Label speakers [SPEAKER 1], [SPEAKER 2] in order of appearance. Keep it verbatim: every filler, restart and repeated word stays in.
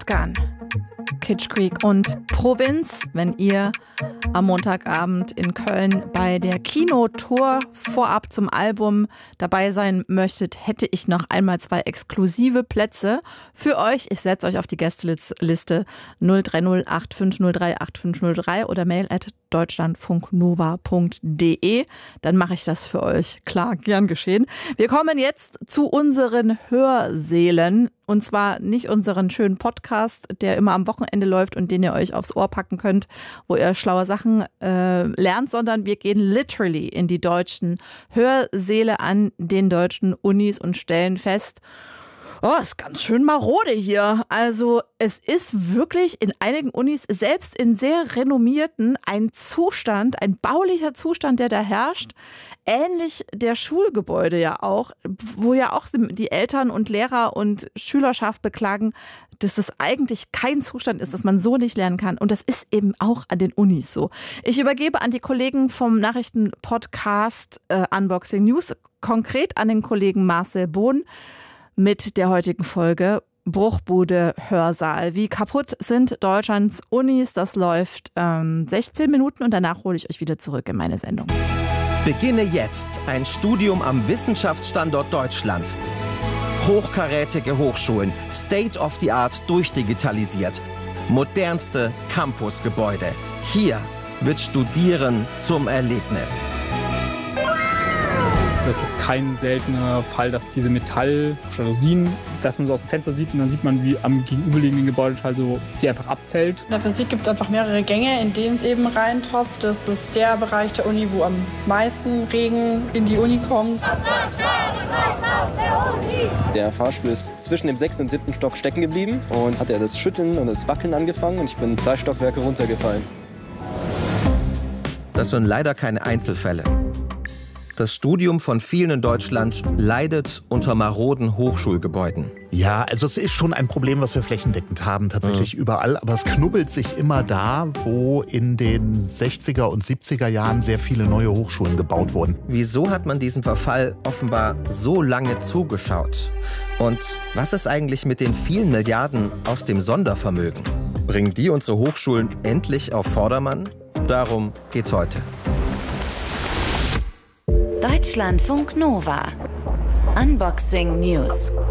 [SPEAKER 1] Ascan, Kitsch Creek und Provinz, wenn ihr am Montagabend in Köln bei der Kinotour vorab zum Album dabei sein möchtet, hätte ich noch einmal zwei exklusive Plätze für euch. Ich setze euch auf die Gästeliste null drei null acht fünf null drei acht fünf null drei oder mail at deutschlandfunknova punkt de. Dann mache ich das für euch. Klar, gern geschehen. Wir kommen jetzt zu unseren Hörsälen. Und zwar nicht unseren schönen Podcast, der immer am Wochenende läuft und den ihr euch aufs Ohr packen könnt, wo ihr schlaue Sachen äh, lernt, sondern wir gehen literally in die deutschen Hörsäle an den deutschen Unis und stellen fest, oh, ist ganz schön marode hier. Also es ist wirklich in einigen Unis, selbst in sehr renommierten, ein Zustand, ein baulicher Zustand, der da herrscht. Ähnlich der Schulgebäude ja auch, wo ja auch die Eltern und Lehrer und Schülerschaft beklagen, dass es eigentlich kein Zustand ist, dass man so nicht lernen kann. Und das ist eben auch an den Unis so. Ich übergebe an die Kollegen vom Nachrichtenpodcast äh, Unboxing News, konkret an den Kollegen Marcel Bohn, mit der heutigen Folge Bruchbude Hörsaal. Wie kaputt sind Deutschlands Unis? Das läuft ähm, sechzehn Minuten und danach hole ich euch wieder zurück in meine Sendung.
[SPEAKER 2] Beginne jetzt ein Studium am Wissenschaftsstandort Deutschland. Hochkarätige Hochschulen, State of the Art durchdigitalisiert. Modernste Campusgebäude. Hier wird Studieren zum Erlebnis.
[SPEAKER 3] Das ist kein seltener Fall, dass diese Metall-Jalousien, dass man so aus dem Fenster sieht und dann sieht man, wie am gegenüberliegenden Gebäudeteil so die einfach abfällt.
[SPEAKER 4] In der Physik gibt es einfach mehrere Gänge, in denen es eben reintropft. Das ist der Bereich der Uni, wo am meisten Regen in die Uni kommt.
[SPEAKER 5] Der Fahrstuhl ist zwischen dem sechsten und siebten Stock stecken geblieben und hat er das Schütteln und das Wackeln angefangen und ich bin drei Stockwerke runtergefallen.
[SPEAKER 2] Das sind leider keine Einzelfälle. Das Studium von vielen in Deutschland leidet unter maroden Hochschulgebäuden.
[SPEAKER 6] Ja, also es ist schon ein Problem, was wir flächendeckend haben, tatsächlich mhm. überall. Aber es knubbelt sich immer da, wo in den sechziger und siebziger Jahren sehr viele neue Hochschulen gebaut wurden.
[SPEAKER 2] Wieso hat man diesem Verfall offenbar so lange zugeschaut? Und was ist eigentlich mit den vielen Milliarden aus dem Sondervermögen? Bringen die unsere Hochschulen endlich auf Vordermann? Darum geht's heute.
[SPEAKER 7] Deutschlandfunk Nova. Unboxing News.